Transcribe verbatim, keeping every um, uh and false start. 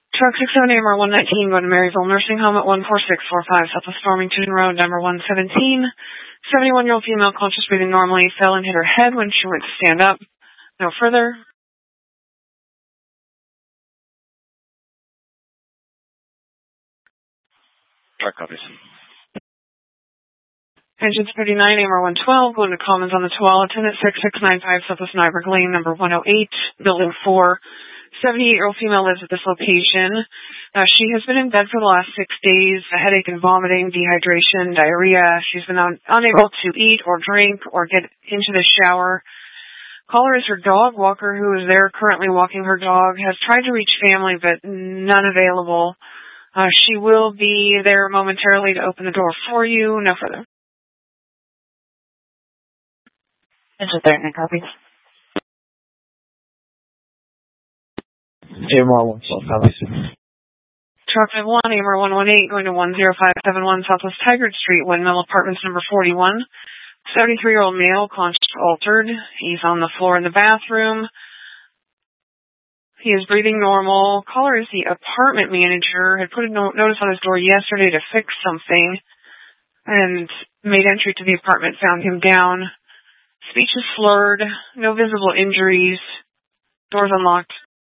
Truck six seven A M R one nineteen going to Maryville Nursing Home at one four six four five Southwest Farmington Road, number one seventeen. seventy-one-year-old female, conscious, breathing normally, fell and hit her head when she went to stand up. No further. Truck copies. Engine thirty-nine, A M R one twelve, going to Commons on the Tualatin at six six nine five Southwest Nyberg Lane, number one oh eight, building four. seventy-eight-year-old female lives at this location. Uh, she has been in bed for the last six days, a headache and vomiting, dehydration, diarrhea. She's been un- unable to eat or drink or get into the shower. Caller is her dog walker, who is there currently walking her dog, has tried to reach family, but none available. Uh, she will be there momentarily to open the door for you. No further. Engine thirty-nine copies. A M R one twelve copies. Truck five one, A M R one one eight, going to one zero five seven one Southwest Tigard Street, Windmill Apartments, number forty-one. seventy-three-year-old male, conscious altered. He's on the floor in the bathroom. He is breathing normal. Caller is the apartment manager. Had put a no- notice on his door yesterday to fix something and made entry to the apartment, found him down. Speech is slurred. No visible injuries. Doors unlocked.